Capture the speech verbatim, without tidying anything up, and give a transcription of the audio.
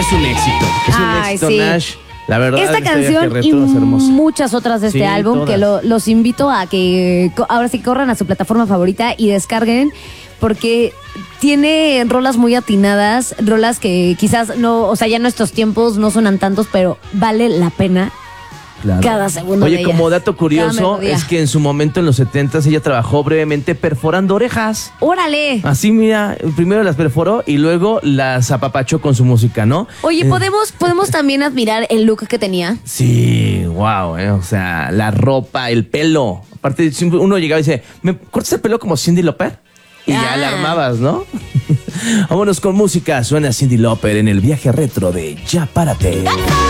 es un éxito. Es un Ay, éxito, sí. Nash. La verdad, Esta esta canción Viaje y Retro es hermosa. muchas otras de este Sí, álbum todas. que lo- los invito a que co- ahora sí corran a su plataforma favorita y descarguen porque tiene rolas muy atinadas, rolas que quizás no, o sea, ya en nuestros tiempos no suenan tantos, pero vale la pena. Claro. Cada segundo Oye, de como ellas. dato Cada curioso, melodía. es que en su momento, en los setentas, ella trabajó brevemente perforando orejas. ¡Órale! Así, mira, primero las perforó y luego las apapachó con su música, ¿no? Oye, Eh, ¿podemos, podemos también admirar el look que tenía? Sí, wow, eh, o sea, la ropa, el pelo. Aparte, siempre uno llegaba y dice, ¿me cortas el pelo como Cyndi Lauper? Y ya Ah. la armabas, ¿no? Vámonos con música, suena Cyndi Lauper en el viaje retro de Ya Párate.